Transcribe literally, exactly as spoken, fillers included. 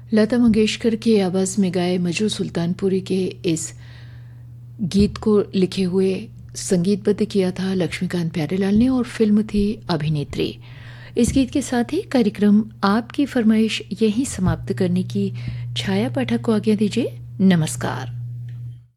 लता मंगेशकर की आवाज़ में गाए मजरू सुल्तानपुरी के इस गीत को लिखे हुए संगीतबद्ध किया था लक्ष्मीकांत प्यारेलाल ने और फिल्म थी अभिनेत्री। इस गीत के साथ ही कार्यक्रम आपकी फरमाइश यहीं समाप्त करने की छाया पाठक को आज्ञा दीजिए। नमस्कार।